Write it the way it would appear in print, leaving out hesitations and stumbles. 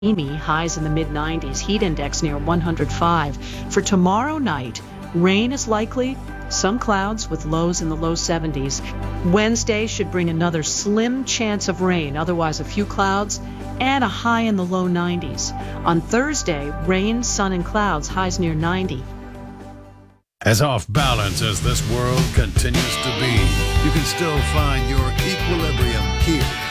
Steamy, highs in the mid-90s, heat index near 105. For tomorrow night, rain is likely, some clouds with lows in the low 70s. Wednesday should bring another slim chance of rain, otherwise a few clouds, and a high in the low 90s. On Thursday, rain, sun, and clouds, highs near 90. As off balance as this world continues to be, you can still find your equilibrium here